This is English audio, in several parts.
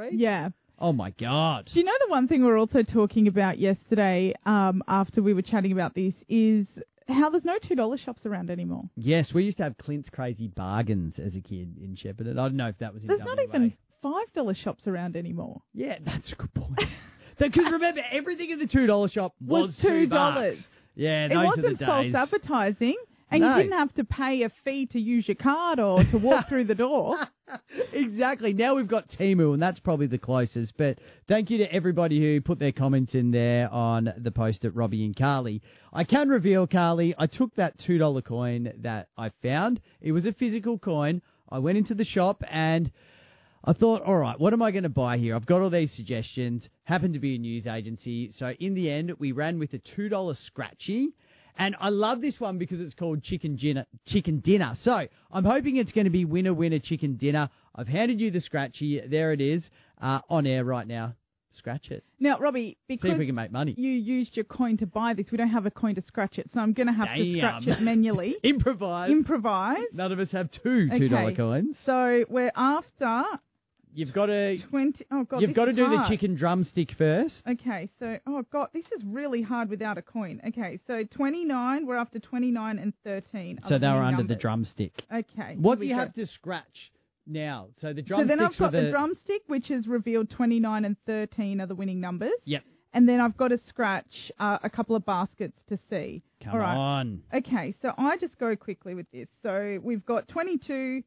week? Yeah. Oh, my God. Do you know the one thing we were also talking about yesterday after we were chatting about this is how there's no $2 shops around anymore? Yes, we used to have Clint's Crazy Bargains as a kid in Shepparton. I don't know if that was in There's WA. not even $5 shops around anymore. Yeah, that's a good point. Because remember, everything in the $2 shop was $2. Yeah, It those wasn't are the false days. advertising, and No. you didn't have to pay a fee to use your card or to walk through the door. Exactly. Now we've got Temu, and that's probably the closest. But thank you to everybody who put their comments in there on the post at Robbie and Carly. I can reveal, Carly, I took that $2 coin that I found. It was a physical coin. I went into the shop and I thought, all right, what am I going to buy here? I've got all these suggestions. Happened to be a news agency. So in the end, we ran with a $2 scratchy. And I love this one because it's called Chicken Dinner. So I'm hoping it's going to be winner, winner, chicken dinner. I've handed you the scratchy. There it is on air right now. Scratch it. Now, Robbie, because See if we can make money. you used your coin to buy this, we don't have a coin to scratch it, so I'm going to have to scratch it manually. Improvise. None of us have two $2 coins. So we're after You've got to 20. Oh, God, You've this got to is do the hard. chicken drumstick first. Okay, so, oh, God, this is really hard without a coin. Okay, so 29, we're after 29 and 13. So they were under the numbers. drumstick. Okay. What here do we you go. have to scratch now? So the So drumsticks then I've got were the drumstick, which has revealed 29 and 13 are the winning numbers. Yep. And then I've got to scratch a couple of baskets to see. Come All right. on. Okay, so I just go quickly with this. So we've got 22,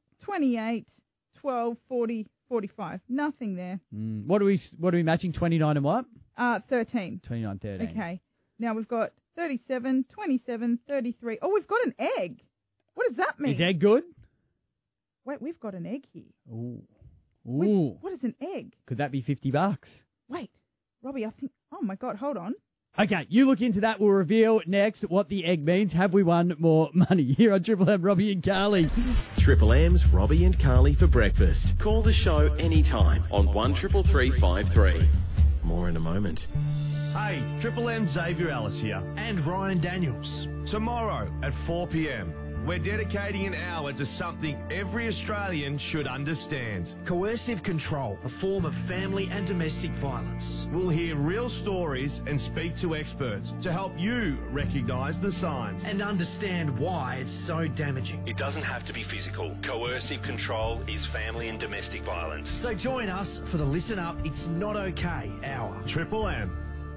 28, 12, 40, 45. Nothing there. What are we matching? 29 and what? 13. 29, 13. Okay. Now we've got 37, 27, 33. Oh, we've got an egg. What does that mean? Is egg good? Wait, we've got an egg here. Ooh. Wait, Ooh. what is an egg? Could that be $50? Wait, Robbie, I think... Oh, my God, hold on. Okay, you look into that. We'll reveal next what the egg means. Have we won more money? Here on Triple M, Robbie and Carly. Triple M's Robbie and Carly for breakfast. Call the show anytime on 133353. More in a moment. Hey, Triple M Xavier Ellis here and Ryan Daniels. Tomorrow at 4 p.m, we're dedicating an hour to something every Australian should understand. Coercive control, a form of family and domestic violence. We'll hear real stories and speak to experts to help you recognise the signs. And understand why it's so damaging. It doesn't have to be physical. Coercive control is family and domestic violence. So join us for the Listen Up It's Not Okay hour. Triple M.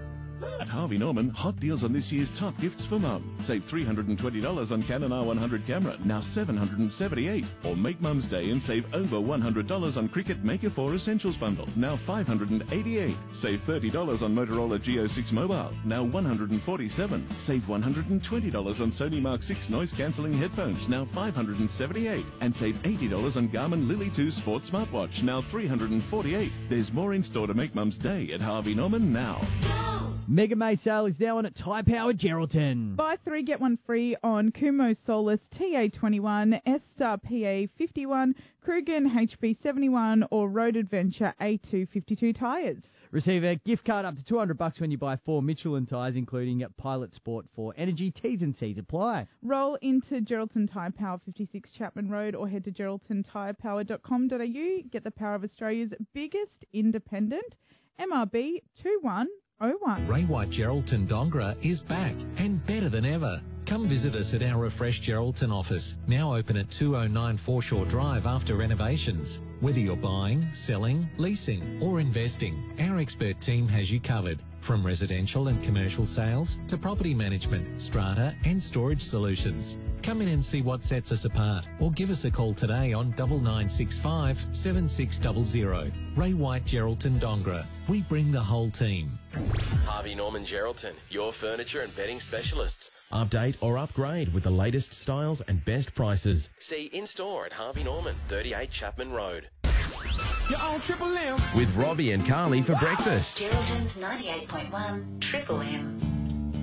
At Harvey Norman, hot deals on this year's top gifts for mum. Save $320 on Canon R100 camera, now $778. Or make Mum's Day and save over $100 on Cricut Maker 4 Essentials Bundle, now $588. Save $30 on Motorola Geo 6 Mobile, now $147. Save $120 on Sony Mark 6 noise-cancelling headphones, now $578. And save $80 on Garmin Lily 2 Sports Smartwatch, now $348. There's more in store to make Mum's Day at Harvey Norman now. Mega May sale is now on at Tyre Power Geraldton. Buy 3, get 1 free on Kumo Solus TA21, S-Star PA51, Krugen HB71 or Road Adventure A252 tyres. Receive a gift card up to $200 when you buy 4 Michelin tyres, including Pilot Sport 4 Energy. T's and C's apply. Roll into Geraldton Tyre Power 56 Chapman Road or head to geraldtontyrepower.com.au. Get the power of Australia's biggest independent, MRB 2101. Ray White Geraldton Dongra is back and better than ever. Come visit us at our refreshed Geraldton office, now open at 209 Foreshore Drive after renovations. Whether you're buying, selling, leasing or investing, our expert team has you covered. From residential and commercial sales to property management, strata and storage solutions. Come in and see what sets us apart or give us a call today on 9965 7600. Ray White Geraldton Dongra. We bring the whole team. Harvey Norman Geraldton, your furniture and bedding specialists. Update or upgrade with the latest styles and best prices. See in-store at Harvey Norman, 38 Chapman Road. You're on Triple M. With Robbie and Carly for breakfast. Geraldton's 98.1 Triple M.